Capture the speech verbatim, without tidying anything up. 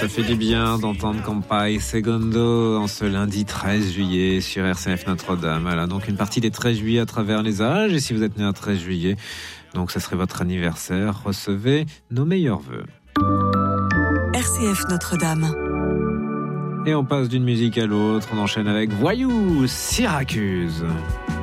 ça fait du bien d'entendre Campai Segundo en ce lundi treize juillet sur R C F Notre-Dame. Voilà, donc une partie des treize juillet à travers les âges. Et si vous êtes né un treize juillet, donc ça serait votre anniversaire, recevez nos meilleurs vœux. R C F Notre-Dame. Et on passe d'une musique à l'autre, on enchaîne avec Voyou, Syracuse.